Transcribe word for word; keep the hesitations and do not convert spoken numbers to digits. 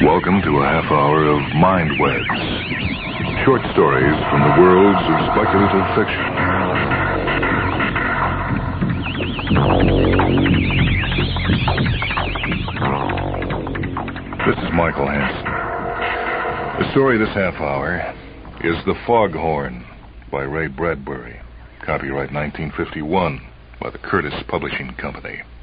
Welcome to a half hour of Mind Webs. Short stories from the worlds of speculative fiction. This is Michael Hansen. The story this half hour is The Foghorn by Ray Bradbury. Copyright nineteen fifty-one by the Curtis Publishing Company.